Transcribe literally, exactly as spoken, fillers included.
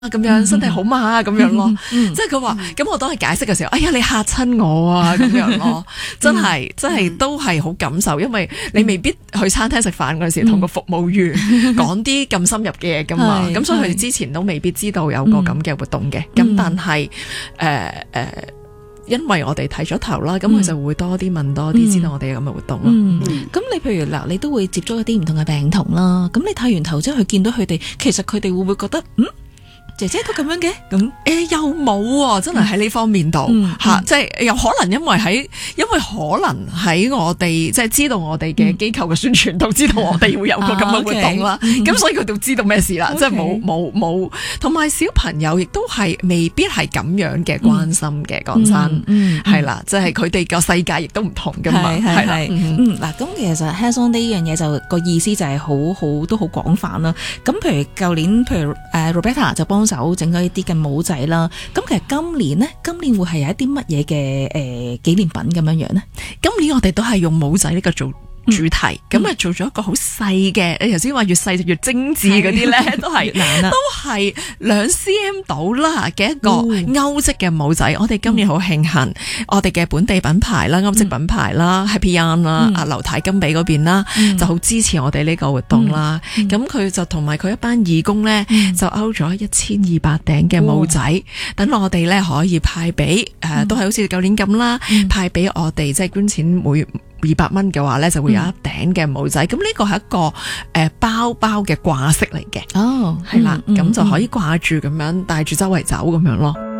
咁樣身體好嘛咁樣咯， 嗯、 即係佢話咁我當佢解釋嘅時候，哎呀你嚇親我啊咁樣咯，真係、嗯、真係都係好感受，因為你未必去餐廳食飯嗰陣時同個服務員講啲咁深入嘅嘢噶嘛，咁所以佢哋之前都未必知道有個咁嘅活動嘅，咁、嗯、但係誒誒因為我哋睇咗頭啦，咁佢就會多啲問多啲、嗯，知道我哋有咁嘅活動咯。咁、 嗯嗯、你譬如嗱，你都會接觸一啲唔同嘅病童啦，咁你睇完頭之後，佢見到佢哋，其實佢哋會唔會覺得嗯？姐姐都咁樣嘅，咁誒、 欸、又冇喎、啊，真係喺呢方面度嚇、嗯嗯，即係有可能因為喺，因為可能喺我哋即係知道我哋嘅機構嘅宣傳度、嗯，知道我哋會有個咁嘅活動啦，咁、啊 okay, 所以佢都知道咩事啦， okay, 即係冇冇冇，同埋小朋友亦都係未必係咁樣嘅關心嘅，講、嗯、真，係、嗯、啦，即係佢哋個世界亦都唔同噶嘛，係啦， 嗯嗱，咁其實 hands on 呢樣嘢就個意思就係好好都好廣泛啦。咁譬如舊年，譬如誒、uh, Roberta 就幫手整咗一啲嘅帽仔啦，咁其實今年呢，今年會係有一啲乜嘢嘅誒紀念品咁樣樣呢？ 今年我哋都係用帽仔呢個做主題，咁、嗯、啊做咗一個好細嘅，你頭先話越細就越精緻嗰啲咧，都係都係兩 cm 到啦嘅一個歐式嘅帽仔。嗯、我哋今年好慶幸，嗯、我哋嘅本地品牌啦、歐式品牌啦、嗯、Happy Yarn 啦、阿劉太金比嗰邊啦，嗯、就好支持我哋呢個活動啦。咁、嗯、佢就同埋佢一班義工咧、嗯，就勾咗一千二百頂嘅帽仔，等、哦、我哋咧可以派俾誒、嗯呃，都係好似舊年咁啦，嗯、派俾我哋即係捐錢每二百蚊嘅話咧，就會有一頂嘅帽仔。咁、嗯、呢個係一個誒、呃、包包嘅掛飾嚟嘅。哦，係啦，咁、嗯嗯、就可以掛住咁樣帶住周圍走咁樣咯。